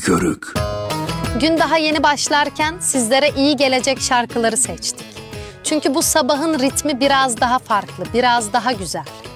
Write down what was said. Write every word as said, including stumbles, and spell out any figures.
körük. Gün daha yeni başlarken sizlere iyi gelecek şarkıları seçtik. Çünkü bu sabahın ritmi biraz daha farklı, biraz daha güzel.